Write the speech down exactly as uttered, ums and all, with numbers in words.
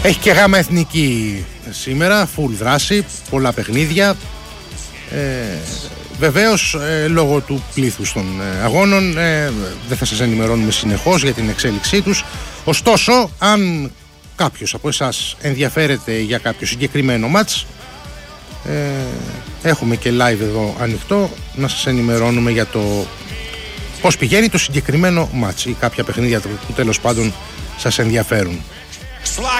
Έχει και γάμα εθνική σήμερα, full δράση, πολλά παιχνίδια. Ε, βεβαίως ε, λόγω του πλήθους των ε, αγώνων ε, δεν θα σας ενημερώνουμε συνεχώς για την εξέλιξή τους. Ωστόσο, αν κάποιος από εσάς ενδιαφέρεται για κάποιο συγκεκριμένο μάτς, ε, έχουμε και live εδώ ανοιχτό να σας ενημερώνουμε για το πώς πηγαίνει το συγκεκριμένο μάτς ή κάποια παιχνίδια που τέλος πάντων σας ενδιαφέρουν.